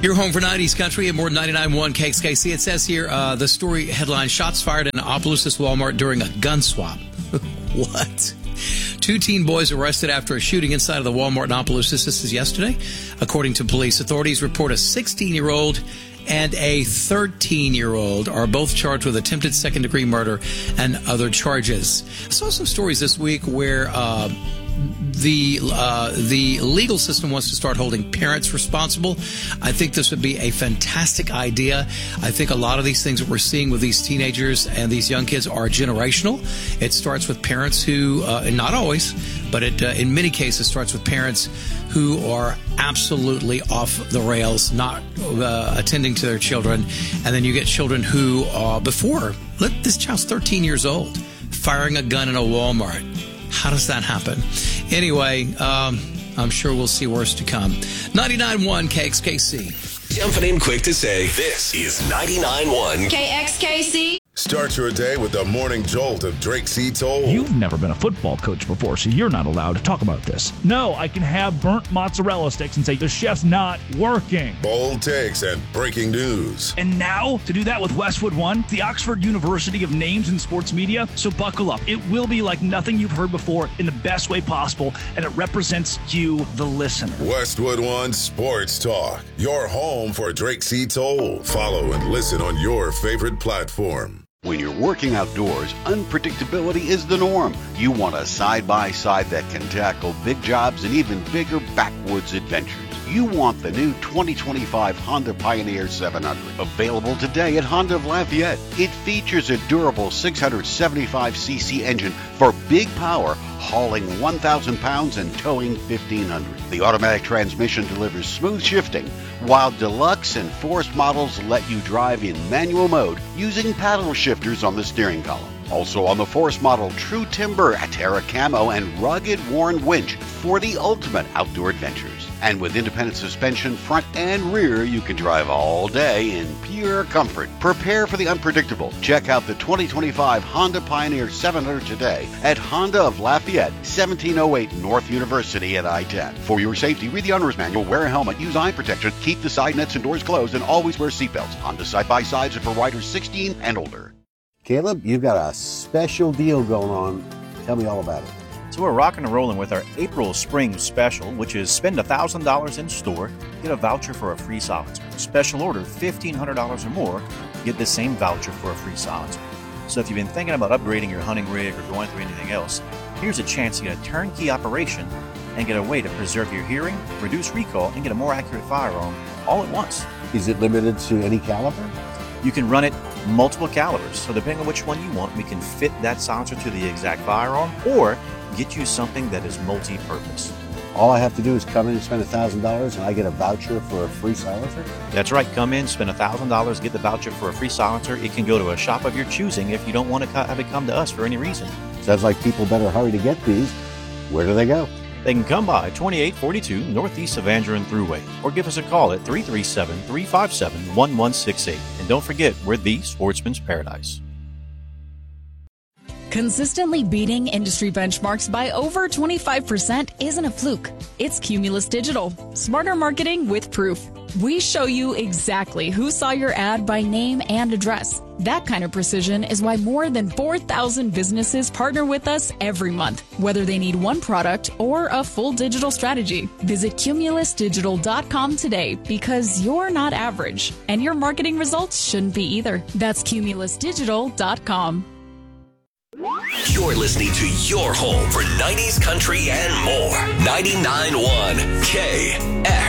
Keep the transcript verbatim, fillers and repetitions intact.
Your home for nineties country at more than ninety-nine point one K X K C. It says here, uh, the story headline, shots fired in Opelousas Walmart during a gun swap. What? Two teen boys arrested after a shooting inside of the Walmart in Opelousas. This is yesterday. According to police, authorities report a sixteen-year-old and a thirteen-year-old are both charged with attempted second-degree murder and other charges. I saw some stories this week where uh, the uh, the legal system wants to start holding parents responsible. I think this would be a fantastic idea. I think a lot of these things that we're seeing with these teenagers and these young kids are generational. It starts with parents who, uh, and not always, but it uh, in many cases starts with parents who are absolutely off the rails, not uh, attending to their children. And then you get children who, uh, before, look, this child's thirteen years old, firing a gun in a Walmart. How does that happen? Anyway, um, I'm sure we'll see worse to come. ninety-nine point one K X K C. Jumping in quick to say, this is ninety-nine point one K X K C. Start your day with the morning jolt of Drake C. Toll. You've never been a football coach before, so you're not allowed to talk about this. No, I can have burnt mozzarella sticks and say the chef's not working. Bold takes and breaking news. And now, to do that with Westwood One, the Oxford University of Names in Sports Media. So buckle up. It will be like nothing you've heard before in the best way possible, and it represents you, the listener. Westwood One Sports Talk, your home for Drake C. Toll. Follow and listen on your favorite platform. When you're working outdoors, unpredictability is the norm. You want a side-by-side that can tackle big jobs and even bigger backwoods adventures. You want the new twenty twenty-five Honda Pioneer seven hundred, available today at Honda of Lafayette. It features a durable six hundred seventy-five c c engine for big power, hauling one thousand pounds and towing fifteen hundred. The automatic transmission delivers smooth shifting, while deluxe and forest models let you drive in manual mode using paddle shifters on the steering column. Also on the Forest model, true timber, Terra Camo, and rugged worn winch for the ultimate outdoor adventures. And with independent suspension, front and rear, you can drive all day in pure comfort. Prepare for the unpredictable. Check out the twenty twenty-five Honda Pioneer seven hundred today at Honda of Lafayette, seventeen oh eight North University at I ten. For your safety, read the owner's manual, wear a helmet, use eye protection, keep the side nets and doors closed, and always wear seatbelts. Honda side-by-sides are for riders sixteen and older. Caleb, you've got a special deal going on. Tell me all about it. So we're rocking and rolling with our April Spring Special, which is spend one thousand dollars in store, get a voucher for a free silencer. Special order fifteen hundred dollars or more, get the same voucher for a free silencer. So if you've been thinking about upgrading your hunting rig or going through anything else, here's a chance to get a turnkey operation and get a way to preserve your hearing, reduce recall, and get a more accurate firearm all at once. Is it limited to any caliber? You can run it multiple calibers, so depending on which one you want, we can fit that silencer to the exact firearm or get you something that is multi-purpose. All I have to do is come in and spend one thousand dollars and I get a voucher for a free silencer? That's right. Come in, spend one thousand dollars, get the voucher for a free silencer. It can go to a shop of your choosing if you don't want to have it come to us for any reason. Sounds like people better hurry to get these. Where do they go? They can come by twenty-eight forty-two Northeast Evangeline Thruway or give us a call at three three seven, three five seven, one one six eight. And don't forget, we're the Sportsman's Paradise. Consistently beating industry benchmarks by over twenty-five percent isn't a fluke. It's Cumulus Digital. Smarter marketing with proof. We show you exactly who saw your ad by name and address. That kind of precision is why more than four thousand businesses partner with us every month, whether they need one product or a full digital strategy. Visit cumulus digital dot com today because you're not average, and your marketing results shouldn't be either. That's cumulus digital dot com. You're listening to your home for nineties country and more. ninety-nine point one K X.